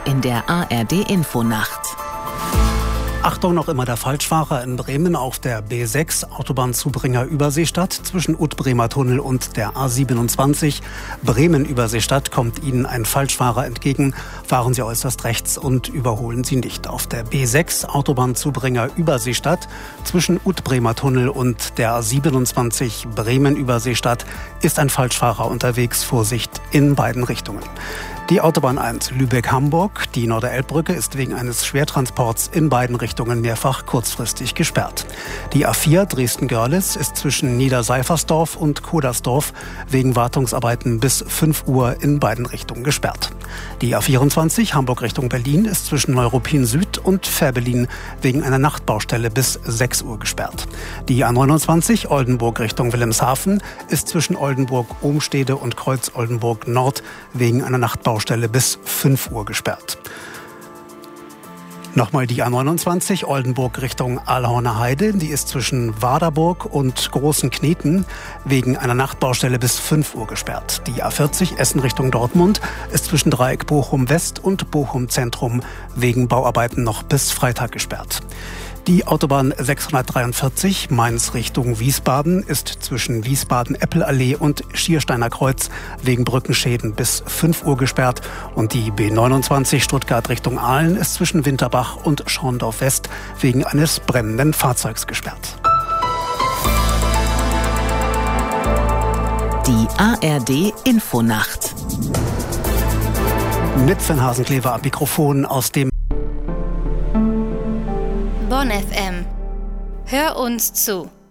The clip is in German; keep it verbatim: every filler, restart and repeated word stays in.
in der A R D-Infonacht. Achtung, noch immer der Falschfahrer in Bremen auf der B sechs, Autobahnzubringer Überseestadt zwischen Ut-Bremer Tunnel und der A siebenundzwanzig. Bremen-Überseestadt kommt Ihnen ein Falschfahrer entgegen. Fahren Sie äußerst rechts und überholen Sie nicht. Auf der B sechs, Autobahnzubringer Überseestadt zwischen Ut-Bremer Tunnel und der A siebenundzwanzig, Bremen-Überseestadt, ist ein Falschfahrer unterwegs. Vorsicht in beiden Richtungen. Die Autobahn eins Lübeck-Hamburg, die Norderelbbrücke, ist wegen eines Schwertransports in beiden Richtungen mehrfach kurzfristig gesperrt. Die A vier Dresden-Görlitz ist zwischen Niederseifersdorf und Kodersdorf wegen Wartungsarbeiten bis fünf Uhr in beiden Richtungen gesperrt. Die A vierundzwanzig Hamburg Richtung Berlin ist zwischen Neuruppin Süd und Fährberlin wegen einer Nachtbaustelle bis sechs Uhr gesperrt. Die A neunundzwanzig Oldenburg Richtung Wilhelmshaven ist zwischen Oldenburg-Ohmstede und Kreuz-Oldenburg Nord wegen einer Nachtbaustelle bis fünf Uhr gesperrt. Nochmal die A neunundzwanzig Oldenburg Richtung Ahlhorner Heide. Die ist zwischen Waderburg und Großen Kneten wegen einer Nachtbaustelle bis fünf Uhr gesperrt. Die A vierzig Essen Richtung Dortmund ist zwischen Dreieck Bochum West und Bochum Zentrum wegen Bauarbeiten noch bis Freitag gesperrt. Die Autobahn sechshundertdreiundvierzig Mainz Richtung Wiesbaden ist zwischen Wiesbaden-Eppelallee und Schiersteiner Kreuz wegen Brückenschäden bis fünf Uhr gesperrt. Und die B neunundzwanzig Stuttgart Richtung Aalen ist zwischen Winterbach und Schorndorf West wegen eines brennenden Fahrzeugs gesperrt. Die A R D-Infonacht. Mit Sven Hasenklever am Mikrofon aus dem Bonn F M. Hör uns zu.